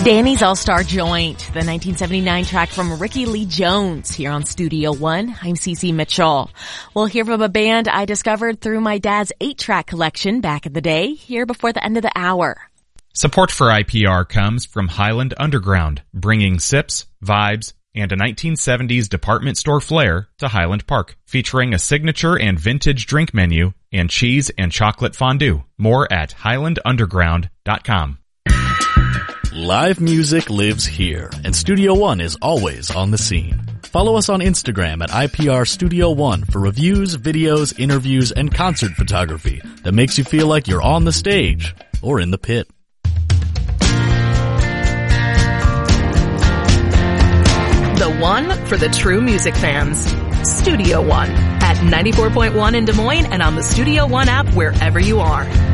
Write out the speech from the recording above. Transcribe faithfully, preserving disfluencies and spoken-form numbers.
Danny's All-Star Joint, the nineteen seventy-nine track from Ricky Lee Jones here on Studio One. I'm Cece Mitchell. We'll hear from a band I discovered through my dad's eight-track collection back in the day, here before the end of the hour. Support for I P R comes from Highland Underground, bringing sips, vibes, and a nineteen seventies department store flair to Highland Park, featuring a signature and vintage drink menu and cheese and chocolate fondue. More at highland underground dot com. Live music lives here, and Studio One is always on the scene. Follow us on Instagram at I P R Studio One for reviews, videos, interviews, and concert photography that makes you feel like you're on the stage or in the pit. The one for the true music fans. Studio One at ninety-four point one in Des Moines and on the Studio One app wherever you are.